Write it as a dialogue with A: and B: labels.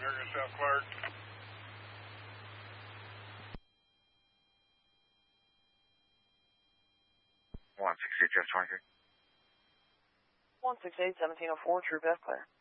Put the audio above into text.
A: Target South Clark.
B: 168, Jeff 23.
C: 168, 1704, True Beth Claire.